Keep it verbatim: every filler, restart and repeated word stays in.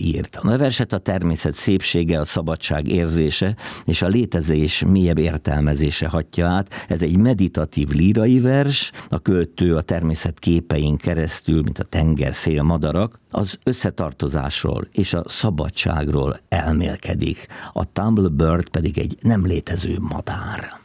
írt. A verset a természet szépsége, a szabadság érzése és a létezés mélyebb értelmezése hatja át. Ez egy meditatív lírai vers, a költő a természet képein keresztül, mint a tenger, szél, madarak, az összetartozásról és a szabadságról elmélkedik. A Tumblebird pedig egy nem létező madár.